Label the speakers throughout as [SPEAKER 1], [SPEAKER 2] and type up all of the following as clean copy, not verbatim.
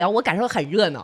[SPEAKER 1] 我感受很热闹，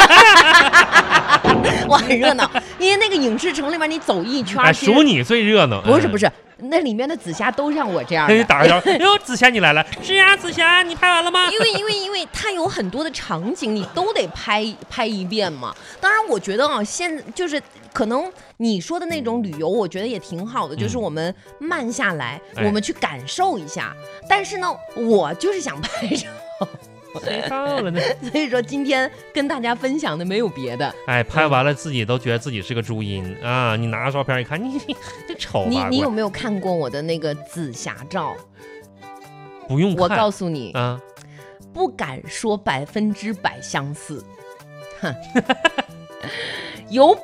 [SPEAKER 1] 我很热闹，因为那个影视城里面你走一圈，
[SPEAKER 2] 数你最热闹。
[SPEAKER 1] 不是，那里面的紫霞都像我这样的。
[SPEAKER 2] 打个招呼，哟，紫霞你来了。是呀，紫霞你拍完了吗？
[SPEAKER 1] 因为它有很多的场景，你都得拍一遍嘛。当然，我觉得啊，现在就是可能你说的那种旅游，我觉得也挺好的，就是我们慢下来，我们去感受一下。但是呢，我就是想拍照。
[SPEAKER 2] 谁到了呢？
[SPEAKER 1] 所以说今天跟大家分享的没有别的。
[SPEAKER 2] 拍完了自己都觉得自己是个朱茵啊！你拿照片一看，你这丑吧？
[SPEAKER 1] 你有没有看过我的那个紫霞照？
[SPEAKER 2] 不用看，
[SPEAKER 1] 我告诉你
[SPEAKER 2] 啊，
[SPEAKER 1] 不敢说100%相似，哼，有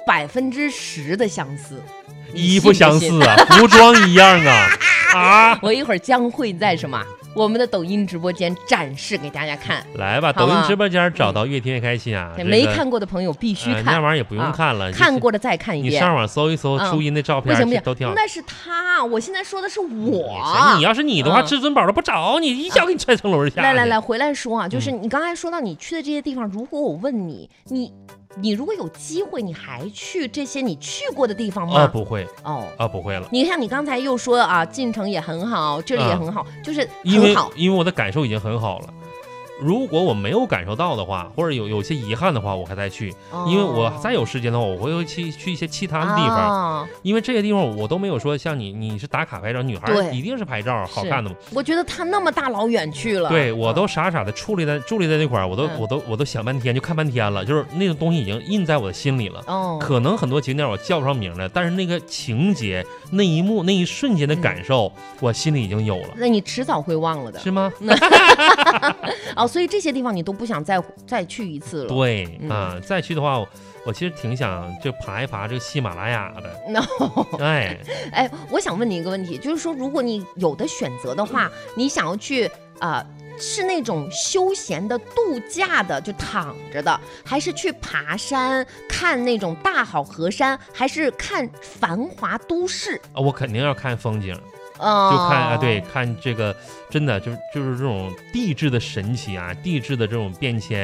[SPEAKER 1] 10%的相似。
[SPEAKER 2] 衣服相似啊，服装一样啊！
[SPEAKER 1] 我一会儿将会在什么？我们的抖音直播间展示给大家看。
[SPEAKER 2] 来吧，抖音直播间找到越听越开心啊！
[SPEAKER 1] 没看过的朋友必须看，
[SPEAKER 2] 那玩意儿也不用看了，
[SPEAKER 1] 看过的再看一遍。
[SPEAKER 2] 你上网搜一搜朱茵的照片，都挺好。
[SPEAKER 1] 那是他，我现在说的是我。
[SPEAKER 2] 你要是你的话，至尊宝都不找你，一脚给你踹层楼下。
[SPEAKER 1] 来，回来说啊，就是你刚才说到你去的这些地方，如果我问你如果有机会，你还去这些你去过的地方吗？
[SPEAKER 2] 不会。不会了。
[SPEAKER 1] 你看，你刚才又说啊，晋城也很好，这里也很好，就是很好。
[SPEAKER 2] 因为我的感受已经很好了。如果我没有感受到的话，或者有些遗憾的话，我还再去。因为我再有时间的话，我会去一些其他的地方。因为这些地方我都没有说像你是打卡拍照，女孩一定是拍照好看的嘛。
[SPEAKER 1] 我觉得他那么大老远去了，
[SPEAKER 2] 对我都傻傻的矗立在那块儿，我都想半天，就看半天了，就是那种东西已经印在我的心里了。可能很多景点我叫不上名了，但是那个情节那一幕那一瞬间的感受，我心里已经有了。
[SPEAKER 1] 那你迟早会忘了的，
[SPEAKER 2] 是吗？
[SPEAKER 1] 所以这些地方你都不想再去一次了。
[SPEAKER 2] 对再去的话，我其实挺想就爬一爬这个喜马拉雅的。
[SPEAKER 1] 我想问你一个问题，就是说，如果你有的选择的话，你想要去是那种休闲的度假的，就躺着的，还是去爬山看那种大好河山，还是看繁华都市？
[SPEAKER 2] 我肯定要看风景。就看看这个真的就是这种地质的神奇啊，地质的这种变迁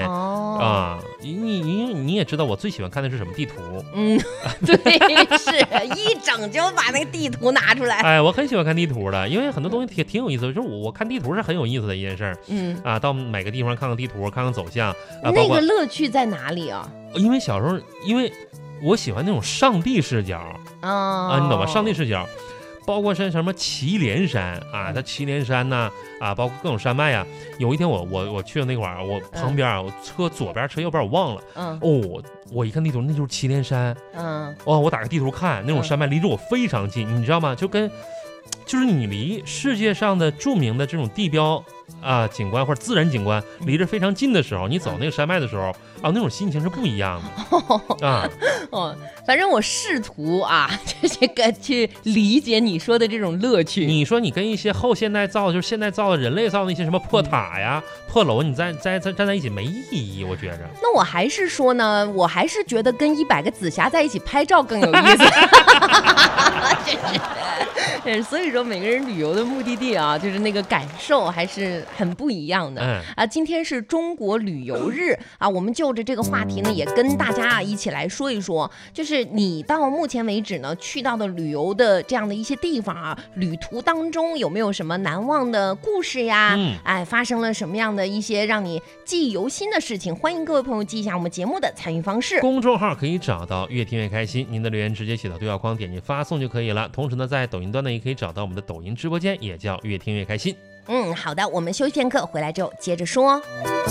[SPEAKER 2] 你也知道我最喜欢看的是什么地图。
[SPEAKER 1] 对，是一整就把那个地图拿出来。
[SPEAKER 2] 我很喜欢看地图的，因为很多东西挺有意思的，就是我看地图是很有意思的一件事儿。到每个地方看看地图，看看走向
[SPEAKER 1] 那个乐趣在哪里啊？
[SPEAKER 2] 因为小时候，因为我喜欢那种上帝视角你懂吧？上帝视角。包括像什么祁连山它祁连山呐包括各种山脉啊。有一天我去了那块儿，我旁边我车左边车右边我忘了。我一看地图，那就是祁连山。我打开地图看，那种山脉离着我非常近，你知道吗？就是你离世界上的著名的这种地标景观或者自然景观离着非常近的时候，你走那个山脉的时候那种心情是不一样的。
[SPEAKER 1] 反正我试图这个去理解你说的这种乐趣。
[SPEAKER 2] 你说你跟一些后现代造就是现代造的人类造的那些什么破塔呀破楼，你站在一起没意义，我觉着。
[SPEAKER 1] 那我还是说呢，我还是觉得跟100个紫霞在一起拍照更有意思。所以说每个人旅游的目的地就是那个感受还是很不一样的。今天是中国旅游日我们就着这个话题呢，也跟大家一起来说一说，就是你到目前为止呢去到的旅游的这样的一些地方旅途当中有没有什么难忘的故事呀？发生了什么样的一些让你记忆犹新的事情？欢迎各位朋友记一下我们节目的参与方式。
[SPEAKER 2] 公众号可以找到越听越开心，您的留言直接写到对话框，点击发送就可以了。同时呢，在抖音端呢也可以找到我们的抖音直播间，也叫越听越开心。
[SPEAKER 1] 好的，我们休息片刻，回来之后接着说。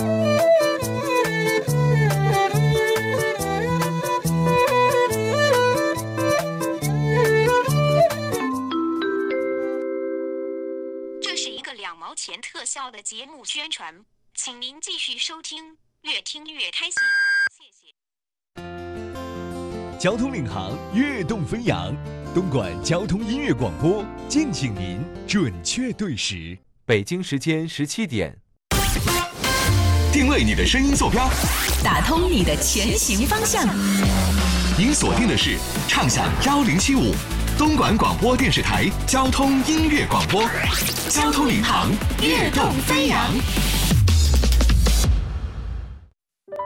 [SPEAKER 3] 这是一个2毛钱特效的节目宣传，请您继续收听，越听越开心，谢谢。
[SPEAKER 4] 交通领航，跃动飞扬，东莞交通音乐广播，敬请您准确对时。
[SPEAKER 5] 北京时间17点，
[SPEAKER 4] 定位你的声音坐标，
[SPEAKER 6] 打通你的前行方向。
[SPEAKER 4] 您锁定的是畅享1075，东莞广播电视台交通音乐广播，交通领航，跃动飞扬。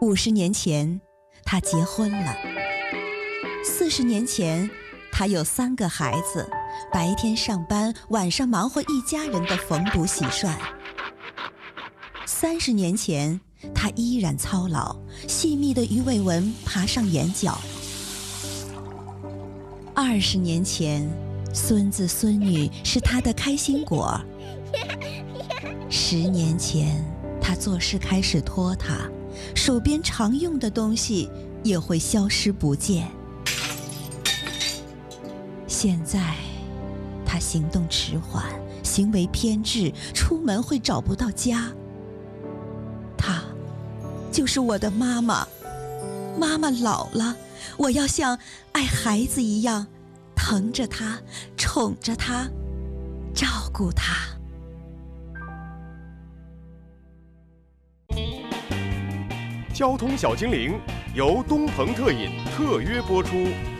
[SPEAKER 7] 50年前，他结婚了。40年前，他有3个孩子，白天上班，晚上忙活一家人的缝补洗涮。30年前，他依然操劳，细密的鱼尾纹爬上眼角。20年前，孙子孙女是他的开心果。10年前，他做事开始拖沓，手边常用的东西也会消失不见。现在，他行动迟缓，行为偏执，出门会找不到家。她就是我的妈妈。妈妈老了，我要像爱孩子一样疼着她，宠着她，照顾她。
[SPEAKER 8] 交通小精灵由东鹏特饮特约播出。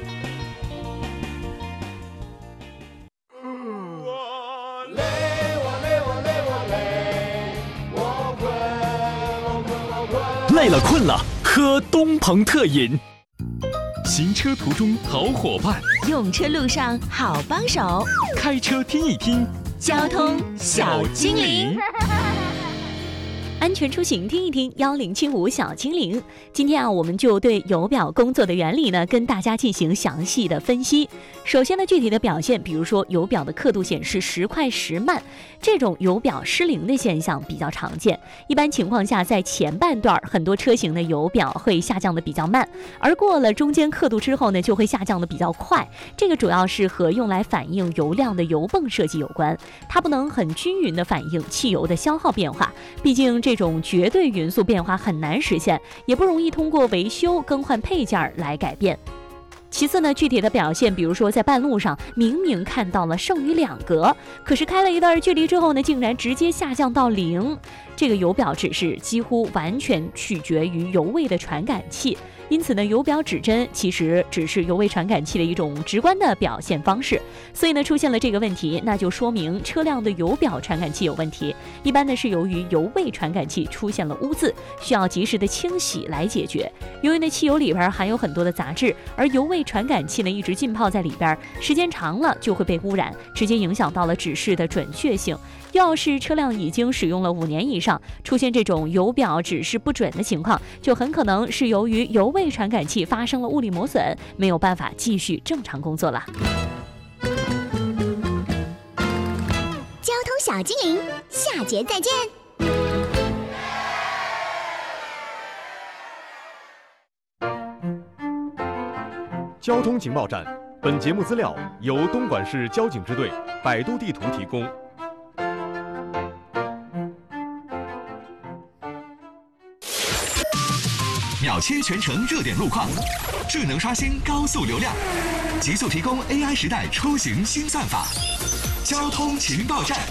[SPEAKER 9] 累了困了，喝东鹏特饮。行车途中好伙伴，
[SPEAKER 6] 用车路上好帮手，
[SPEAKER 9] 开车听一听
[SPEAKER 6] 交通小精灵。安全出行听一听1075小精灵。今天我们就对油表工作的原理呢，跟大家进行详细的分析。首先呢，具体的表现，比如说油表的刻度显示10快10慢，这种油表失灵的现象比较常见。一般情况下，在前半段很多车型的油表会下降的比较慢，而过了中间刻度之后呢，就会下降的比较快。这个主要是和用来反映油量的油泵设计有关，它不能很均匀的反映汽油的消耗变化，毕竟这种绝对匀速变化很难实现，也不容易通过维修更换配件来改变。其次呢，具体的表现，比如说在半路上明明看到了剩余2格，可是开了一段距离之后呢，竟然直接下降到0。这个油表指示几乎完全取决于油位的传感器，因此呢，油表指针其实只是油位传感器的一种直观的表现方式。所以呢，出现了这个问题，那就说明车辆的油表传感器有问题。一般呢是由于油位传感器出现了污渍，需要及时的清洗来解决。由于呢汽油里边含有很多的杂质，而油位传感器呢一直浸泡在里边，时间长了就会被污染，直接影响到了指示的准确性。要是车辆已经使用了5年以上，出现这种油表指示不准的情况，就很可能是由于油位传感器发生了物理磨损，没有办法继续正常工作了。
[SPEAKER 10] 交通小精灵，下节再见。
[SPEAKER 8] 交通情报站，本节目资料由东莞市交警支队百度地图提供。
[SPEAKER 4] 秒切全程热点路况，智能刷新高速流量，极速提供 AI 时代出行新算法。交通情报站。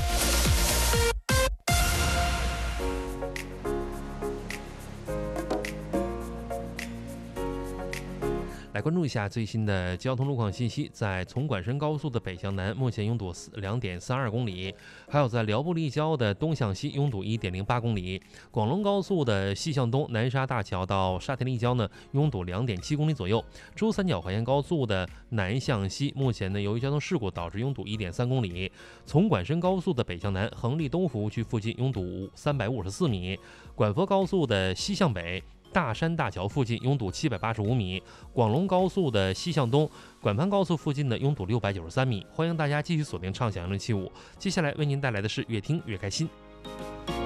[SPEAKER 2] 来关注一下最新的交通路况信息。在从莞深高速的北向南，目前拥堵2.32公里；还有在辽埠立交的东向西拥堵1.08公里；广隆高速的西向东南沙大桥到沙田立交呢，拥堵2.7公里左右；珠三角环线高速的南向西，目前呢由于交通事故导致拥堵1.3公里；从莞深高速的北向南，横立东服务区附近拥堵354米；广佛高速的西向北，大山大桥附近拥堵785米；广隆高速的西向东，广盘高速附近的拥堵693米。欢迎大家继续锁定畅享1075，接下来为您带来的是越听越开心。